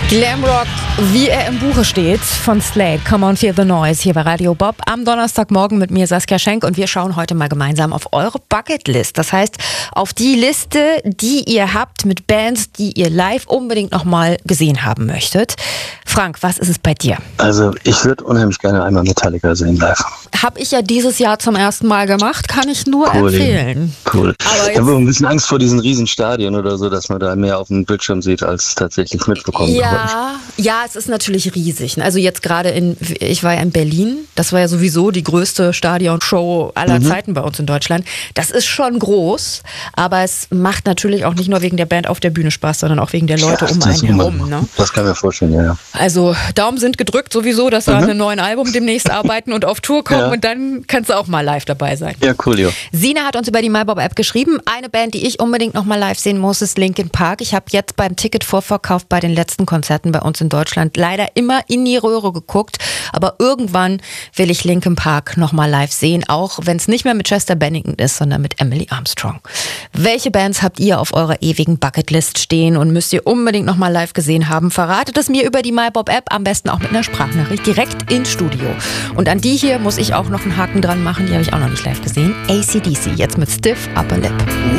Glamrock, wie er im Buche steht, von Slade, Come on Feel the Noise, hier bei Radio Bob am Donnerstagmorgen mit mir Saskia Schenk und wir schauen heute mal gemeinsam auf eure Bucketlist. Das heißt, auf die Liste, die ihr habt mit Bands, die ihr live unbedingt nochmal gesehen haben möchtet. Frank, was ist es bei dir? Also ich würde unheimlich gerne einmal Metallica sehen live. Habe ich ja dieses Jahr zum ersten Mal gemacht, kann ich nur empfehlen. Cool. Aber ich habe ein bisschen Angst vor diesen riesen Stadien oder so, dass man da mehr auf dem Bildschirm sieht, als tatsächlich mitbekommt. Ja, es ist natürlich riesig. Also jetzt gerade ich war ja in Berlin, das war ja sowieso die größte Stadionshow aller Zeiten bei uns in Deutschland. Das ist schon groß, aber es macht natürlich auch nicht nur wegen der Band auf der Bühne Spaß, sondern auch wegen der Leute um einen herum. Ne? Das kann ich mir vorstellen, ja. Also Daumen sind gedrückt sowieso, dass wir an einem neuen Album demnächst arbeiten und auf Tour kommen und dann kannst du auch mal live dabei sein. Ja, coolio. Sina hat uns über die MyBob-App geschrieben, eine Band, die ich unbedingt noch mal live sehen muss, ist Linkin Park. Ich habe jetzt beim Ticketvorverkauf bei den letzten Konzerten bei uns in Deutschland leider immer in die Röhre geguckt, aber irgendwann will ich Linkin Park noch mal live sehen, auch wenn es nicht mehr mit Chester Bennington ist, sondern mit Emily Armstrong. Welche Bands habt ihr auf eurer ewigen Bucketlist stehen und müsst ihr unbedingt noch mal live gesehen haben? Verratet es mir über die MyBob-App, am besten auch mit einer Sprachnachricht direkt ins Studio. Und an die hier muss ich auch noch einen Haken dran machen, die habe ich auch noch nicht live gesehen. AC/DC, jetzt mit Stiff Upper Lip.